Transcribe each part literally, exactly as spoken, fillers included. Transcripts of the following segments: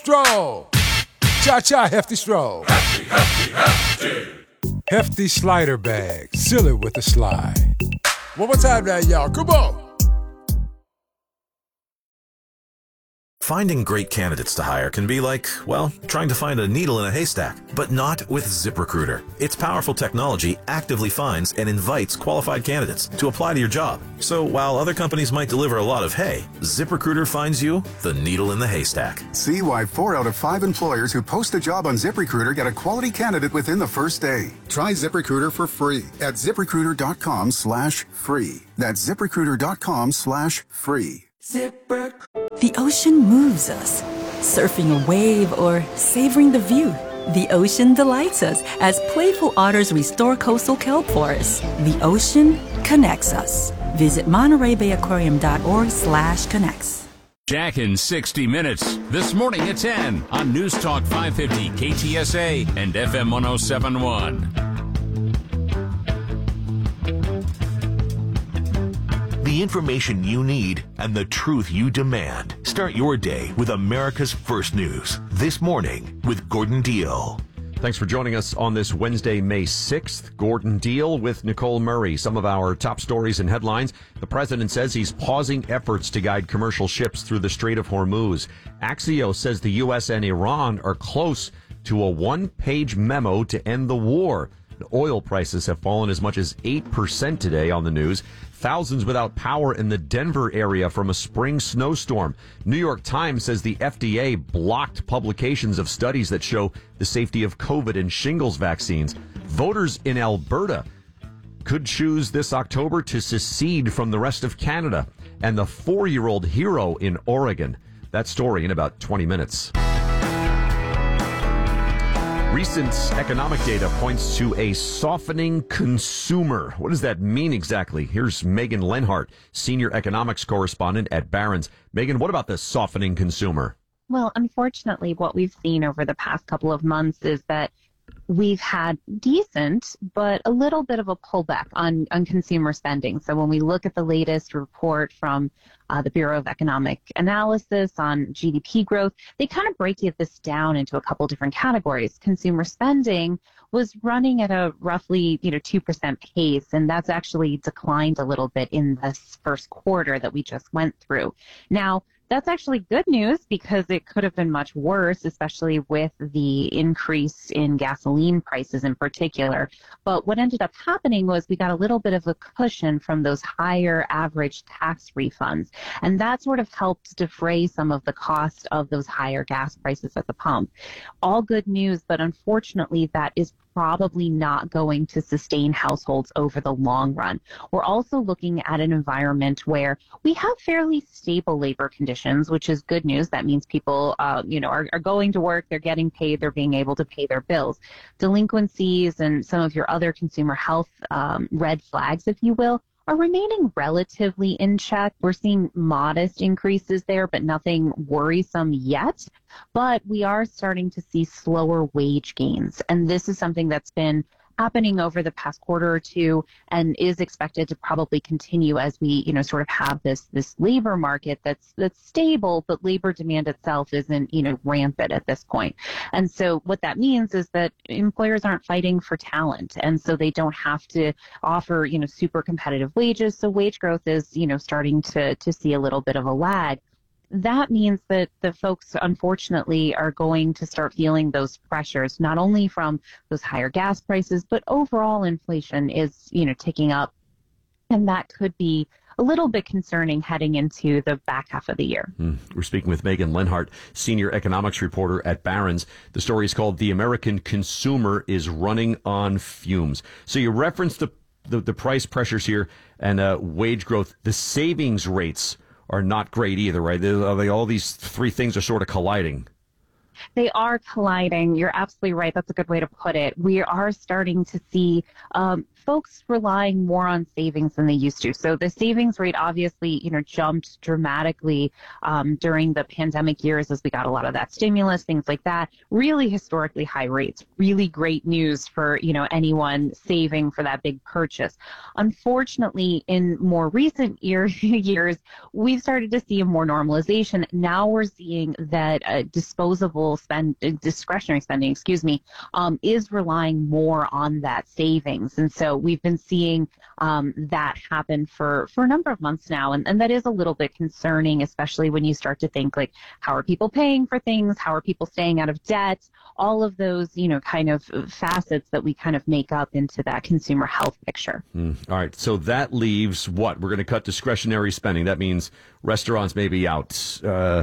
stroll. Cha-cha, hefty stroll. Hefty, hefty, hefty. Hefty slider bag. Seal it with a slide. One more time now, y'all. Come on. Finding great candidates to hire can be like, well, trying to find a needle in a haystack, but not with ZipRecruiter. Its powerful technology actively finds and invites qualified candidates to apply to your job. So while other companies might deliver a lot of hay, ZipRecruiter finds you the needle in the haystack. See why four out of five employers who post a job on ZipRecruiter get a quality candidate within the first day. Try ZipRecruiter for free at ZipRecruiter.com slash free. That's ZipRecruiter.com slash free. Zipper. The ocean moves us, surfing a wave or savoring the view. The ocean delights us as playful otters restore coastal kelp forests. The ocean connects us. Visit Monterey Bay Aquarium dot org slash connects. Jack in sixty minutes, this morning at ten on News Talk five fifty K T S A and F M one oh seven point one. The information you need and the truth you demand. Start your day with America's First News. This morning with Gordon Deal. Thanks for joining us on this Wednesday, May sixth. Gordon Deal with Nicole Murray. Some of our top stories and headlines. The president says he's pausing efforts to guide commercial ships through the Strait of Hormuz. Axios says the U S and Iran are close to a one-page memo to end the war. Oil prices have fallen as much as eight percent today on the news. Thousands without power in the Denver area from a spring snowstorm. New York Times says the F D A blocked publications of studies that show the safety of COVID and shingles vaccines. Voters in Alberta could choose this October to secede from the rest of Canada. And the four-year-old hero in Oregon. That story in about twenty minutes. Recent economic data points to a softening consumer. What does that mean exactly? Here's Megan Lenhart, senior economics correspondent at Barron's. Megan, what about the softening consumer? Well, unfortunately, what we've seen over the past couple of months is that we've had decent, but a little bit of a pullback on, on consumer spending. So when we look at the latest report from uh, the Bureau of Economic Analysis on G D P growth, they kind of break this down into a couple different categories. Consumer spending was running at a roughly, you know, two percent pace, and that's actually declined a little bit in this first quarter that we just went through. Now, that's actually good news because it could have been much worse, especially with the increase in gasoline prices in particular. But what ended up happening was we got a little bit of a cushion from those higher average tax refunds. And that sort of helped defray some of the cost of those higher gas prices at the pump. All good news, but unfortunately that is probably not going to sustain households over the long run. We're also looking at an environment where we have fairly stable labor conditions, which is good news. That means people, uh, you know, are, are going to work, they're getting paid, they're being able to pay their bills. Delinquencies and some of your other consumer health um, red flags, if you will, are remaining relatively in check. We're seeing modest increases there, but nothing worrisome yet. But we are starting to see slower wage gains. And this is something that's been happening over the past quarter or two and is expected to probably continue as we, you know, sort of have this this labor market that's that's stable, but labor demand itself isn't, you know, rampant at this point. And so what that means is that employers aren't fighting for talent, and so they don't have to offer, you know, super competitive wages. So wage growth is, you know, starting to to see a little bit of a lag. That means that the folks, unfortunately, are going to start feeling those pressures, not only from those higher gas prices, but overall inflation is, you know, ticking up. And that could be a little bit concerning heading into the back half of the year. Mm. We're speaking with Megan Lenhart, senior economics reporter at Barron's. The story is called "The American Consumer is Running on Fumes." So you referenced the, the, the price pressures here and uh, wage growth. The savings rates are not great either, right? They, are they, all these three things are sort of colliding. They are colliding. You're absolutely right. That's a good way to put it. We are starting to see um, folks relying more on savings than they used to. So the savings rate obviously, you know, jumped dramatically um, during the pandemic years as we got a lot of that stimulus, things like that. Really historically high rates, really great news for, you know, anyone saving for that big purchase. Unfortunately, in more recent year, years, we've started to see a more normalization. Now we're seeing that uh, disposable spend, discretionary spending, excuse me, um, is relying more on that savings. And so we've been seeing um, that happen for, for a number of months now. And, and that is a little bit concerning, especially when you start to think like, how are people paying for things? How are people staying out of debt? All of those, you know, kind of facets that we kind of make up into that consumer health picture. Mm. All right. So that leaves what? We're going to cut discretionary spending. That means restaurants may be out, uh,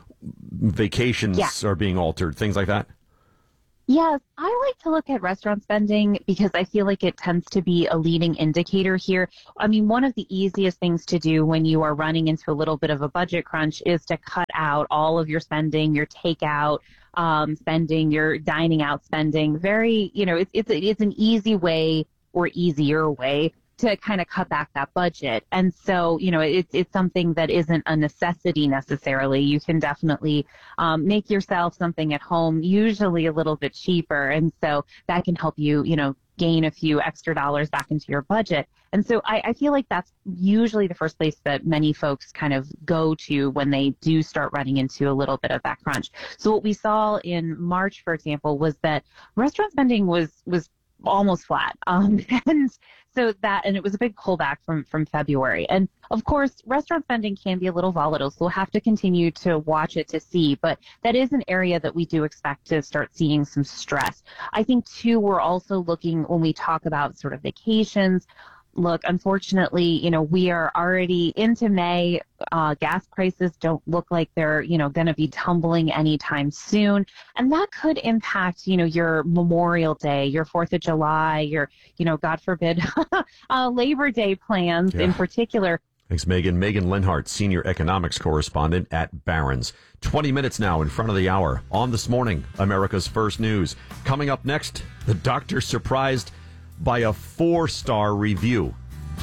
vacations yeah. are being altered, things like that. Yes, I like to look at restaurant spending because I feel like it tends to be a leading indicator here. I mean, one of the easiest things to do when you are running into a little bit of a budget crunch is to cut out all of your spending, your takeout um, spending, your dining out spending. Very, you know, it's it's it's an easy way or easier way to kind of cut back that budget. And so, you know, it's it's something that isn't a necessity necessarily. You can definitely um, make yourself something at home, usually a little bit cheaper. And so that can help you, you know, gain a few extra dollars back into your budget. And so I, I feel like that's usually the first place that many folks kind of go to when they do start running into a little bit of that crunch. So what we saw in March, for example, was that restaurant spending was was almost flat. Um, and so that, and it was a big pullback from, from February. And of course, restaurant spending can be a little volatile, so we'll have to continue to watch it to see. But that is an area that we do expect to start seeing some stress. I think, too, we're also looking when we talk about sort of vacations. Look, unfortunately, you know, we are already into May. Uh, gas prices don't look like they're, you know, going to be tumbling anytime soon. And that could impact, you know, your Memorial Day, your fourth of July, your, you know, God forbid, uh, Labor Day plans yeah. in particular. Thanks, Megan. Megan Linhart, senior economics correspondent at Barron's. twenty minutes now in front of the hour on This Morning, America's First News. Coming up next, the doctor surprised by a four-star review.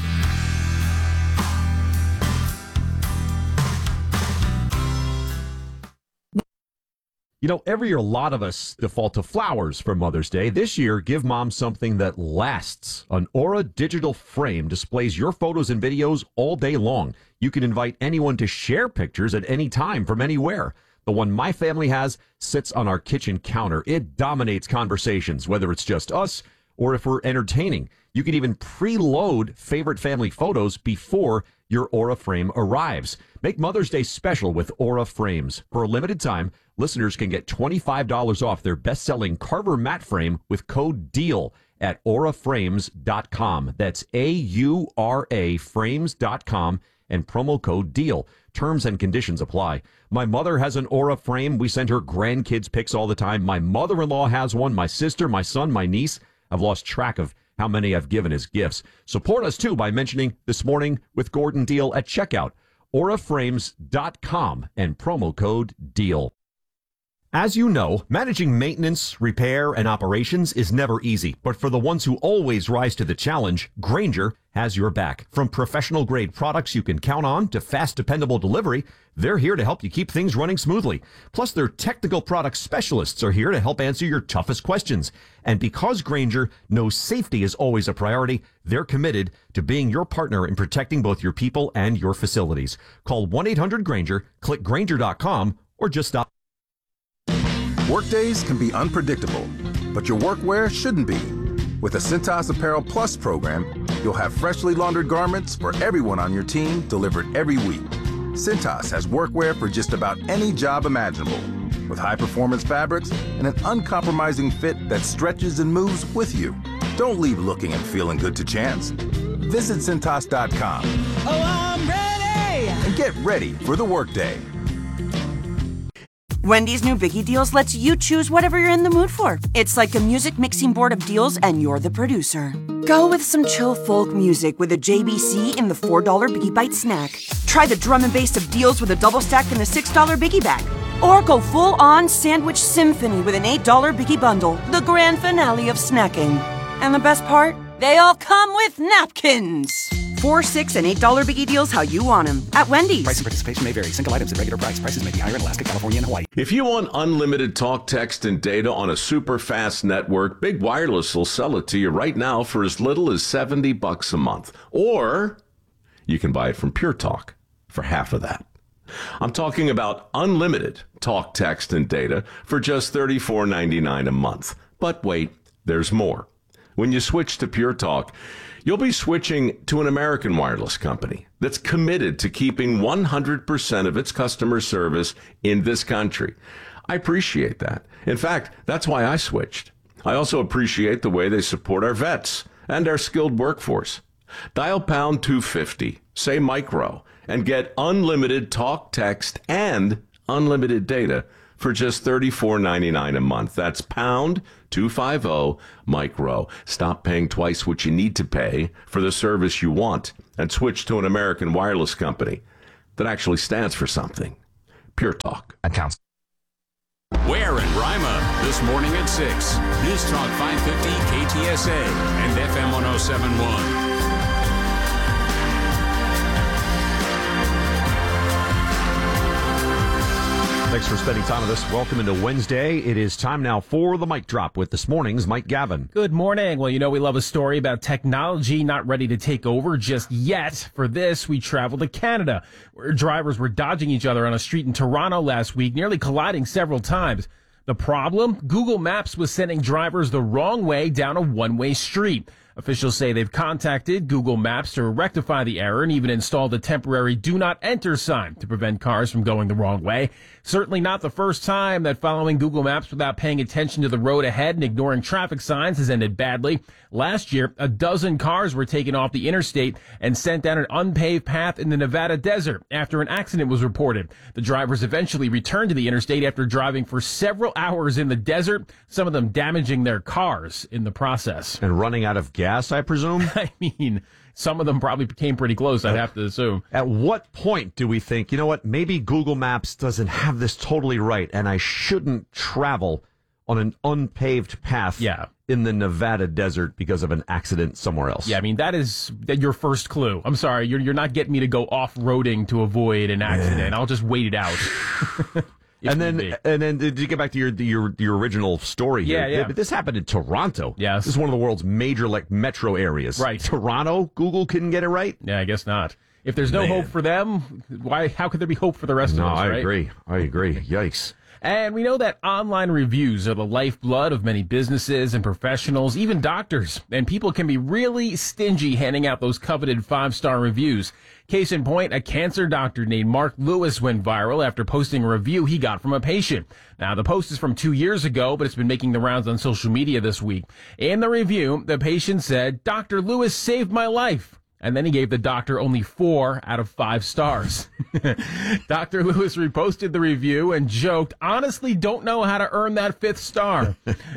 You know, every year a lot of us default to flowers for Mother's Day. This year, give mom something that lasts. An Aura digital frame displays your photos and videos all day long. You can invite anyone to share pictures at any time from anywhere. The one my family has sits on our kitchen counter. It dominates conversations, whether it's just us or if we're entertaining. You can even preload favorite family photos before your Aura frame arrives. Make Mother's Day special with Aura frames. For a limited time, listeners can get twenty-five dollars off their best-selling Carver matte frame with code DEAL at aura frames dot com. That's A U R A frames dot com and promo code DEAL. Terms and conditions apply. My mother has an Aura frame. We send her grandkids pics all the time. My mother-in-law has one. My sister, my son, my niece. I've lost track of how many I've given as gifts. Support us, too, by mentioning This Morning with Gordon Deal at checkout. aura frames dot com and promo code DEAL. As you know, managing maintenance, repair, and operations is never easy. But for the ones who always rise to the challenge, Grainger has your back. From professional-grade products you can count on to fast, dependable delivery, they're here to help you keep things running smoothly. Plus, their technical product specialists are here to help answer your toughest questions. And because Grainger knows safety is always a priority, they're committed to being your partner in protecting both your people and your facilities. Call one eight hundred Grainger, click Grainger dot com, or just stop. Workdays can be unpredictable, but your workwear shouldn't be. With the Cintas Apparel Plus program, you'll have freshly laundered garments for everyone on your team delivered every week. Cintas has workwear for just about any job imaginable, with high-performance fabrics and an uncompromising fit that stretches and moves with you. Don't leave looking and feeling good to chance. Visit Cintas dot com. Oh, I'm ready! And get ready for the workday. Wendy's new Biggie Deals lets you choose whatever you're in the mood for. It's like a music mixing board of deals, and you're the producer. Go with some chill folk music with a J B C in the four dollar Biggie Bite snack. Try the drum and bass of deals with a double stack in the six dollar Biggie Bag. Or go full-on sandwich symphony with an eight dollar Biggie Bundle, the grand finale of snacking. And the best part? They all come with napkins. Four, six, and eight dollar biggie deals how you want them at Wendy's. Price and participation may vary. Single items at regular price. Prices may be higher in Alaska, California, and Hawaii. If you want unlimited talk, text, and data on a super fast network, Big Wireless will sell it to you right now for as little as seventy bucks a month. Or you can buy it from Pure Talk for half of that. I'm talking about unlimited talk, text, and data for just thirty-four ninety-nine a month. But wait, there's more. When you switch to Pure Talk, you'll be switching to an American wireless company that's committed to keeping one hundred percent of its customer service in this country. I appreciate that. In fact, that's why I switched. I also appreciate the way they support our vets and our skilled workforce. Dial pound two fifty, say micro, and get unlimited talk, text, and unlimited data for just thirty-four ninety-nine a month. That's pound two fifty micro. Stop paying twice what you need to pay for the service you want and switch to an American wireless company that actually stands for something. Pure Talk. Accounts. Where in Rima this morning at six. News Talk five fifty K T S A and F M one oh seven point one. Thanks for spending time with us. Welcome into Wednesday. It is time now for the Mic Drop with this morning's Mike Gavin. Good morning. Well, you know, we love a story about technology not ready to take over just yet. For this, we traveled to Canada, where drivers were dodging each other on a street in Toronto last week, nearly colliding several times. The problem? Google Maps was sending drivers the wrong way down a one-way street. Officials say they've contacted Google Maps to rectify the error and even installed a temporary do not enter sign to prevent cars from going the wrong way. Certainly not the first time that following Google Maps without paying attention to the road ahead and ignoring traffic signs has ended badly. Last year, a dozen cars were taken off the interstate and sent down an unpaved path in the Nevada desert after an accident was reported. The drivers eventually returned to the interstate after driving for several hours in the desert, some of them damaging their cars in the process. And running out of gas, I presume? I mean, some of them probably came pretty close, I'd have to assume. At what point do we think, you know what, maybe Google Maps doesn't have this totally right, and I shouldn't travel on an unpaved path yeah. in the Nevada desert because of an accident somewhere else? Yeah, I mean, that is that your first clue. I'm sorry, you're, you're not getting me to go off-roading to avoid an accident. Yeah. I'll just wait it out. And then, and then, did you get back to your your your original story here? Yeah, yeah. But this happened in Toronto. Yes, this is one of the world's major like metro areas. Right, Toronto. Google couldn't get it right. Yeah, I guess not. If there's no Man. hope for them, why? How could there be hope for the rest no, of us? No, I right? agree. I agree. Yikes. And we know that online reviews are the lifeblood of many businesses and professionals, even doctors. And people can be really stingy handing out those coveted five-star reviews. Case in point, a cancer doctor named Mark Lewis went viral after posting a review he got from a patient. Now, the post is from two years ago, but it's been making the rounds on social media this week. In the review, the patient said, "Doctor Lewis saved my life." And then he gave the doctor only four out of five stars. Doctor Lewis reposted the review and joked, "Honestly, don't know how to earn that fifth star."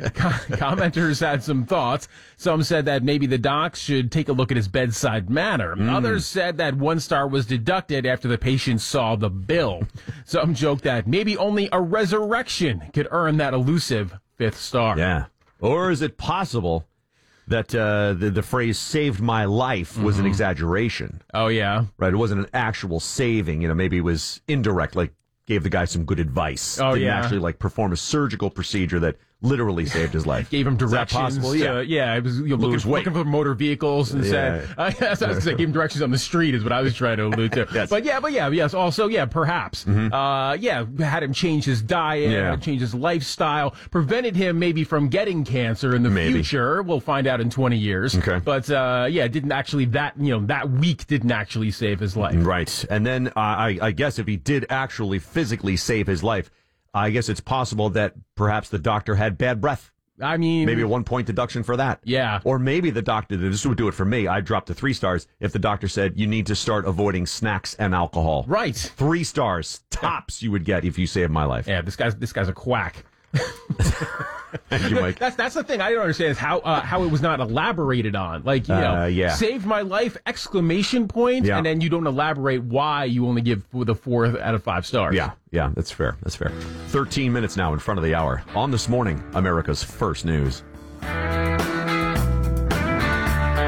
Commenters had some thoughts. Some said that maybe the doc should take a look at his bedside manner. Mm. Others said that one star was deducted after the patient saw the bill. Some joked that maybe only a resurrection could earn that elusive fifth star. Yeah. Or is it possible that uh, the, the phrase "saved my life" was mm-hmm. an exaggeration? Oh, yeah. Right, it wasn't an actual saving. You know, maybe it was indirect, like gave the guy some good advice. Oh, Didn't yeah. actually, like, perform a surgical procedure that literally saved his life. Gave him directions. Is that possible? To, yeah. yeah, it was you know, looking, looking for motor vehicles and yeah. said, uh, that's what I was saying, gave him directions on the street is what I was trying to allude to. Yes. But yeah, but yeah, yes, also, yeah, perhaps. Mm-hmm. Uh, yeah, had him change his diet, yeah. change his lifestyle, prevented him maybe from getting cancer in the maybe. future. We'll find out in twenty years. Okay. But uh, yeah, didn't actually, that, you know, that week didn't actually save his life. Right. And then uh, I, I guess if he did actually physically save his life, I guess it's possible that perhaps the doctor had bad breath. I mean, maybe a one point deduction for that. Yeah. Or maybe the doctor, this would do it for me. I'd drop to three stars if the doctor said you need to start avoiding snacks and alcohol. Right. Three stars tops you would get if you saved my life. Yeah, this guy's this guy's a quack. Thank you, Mike. That's that's the thing I don't understand is how uh, how it was not elaborated on. Like, you know, uh, yeah. saved my life, exclamation point, yeah. and then you don't elaborate why you only give the fourth out of five stars. Yeah, yeah, that's fair. That's fair. thirteen minutes now in front of the hour. On This Morning, America's First News.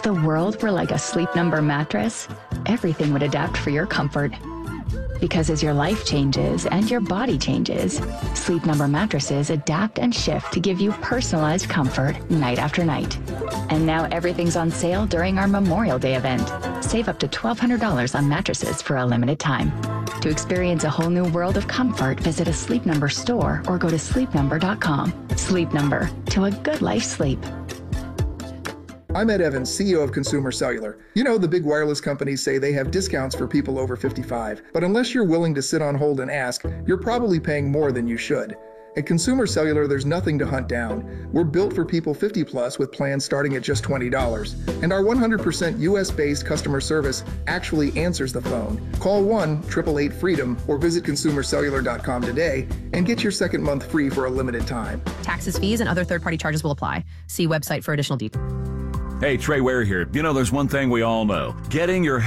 the world were like a Sleep Number mattress, everything would adapt for your comfort. Because as your life changes and your body changes, Sleep Number mattresses adapt and shift to give you personalized comfort night after night. And now everything's on sale during our Memorial Day event. Save up to twelve hundred dollars on mattresses for a limited time. To experience a whole new world of comfort, visit a Sleep Number store or go to sleep number dot com. Sleep Number, to a good life sleep. I'm Ed Evans, C E O of Consumer Cellular. You know, the big wireless companies say they have discounts for people over fifty-five, but unless you're willing to sit on hold and ask, you're probably paying more than you should. At Consumer Cellular, there's nothing to hunt down. We're built for people fifty plus with plans starting at just twenty dollars. And our one hundred percent U S-based customer service actually answers the phone. Call one eight eight eight freedom or visit consumer cellular dot com today and get your second month free for a limited time. Taxes, fees, and other third-party charges will apply. See website for additional details. Hey, Trey Ware here. You know, there's one thing we all know. Getting your